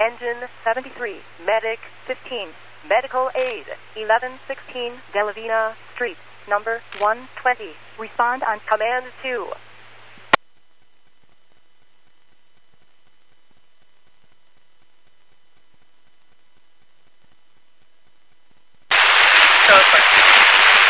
Engine 73, Medic 15, Medical Aid 1116 Delavina Street, number 120. Respond on Command 2.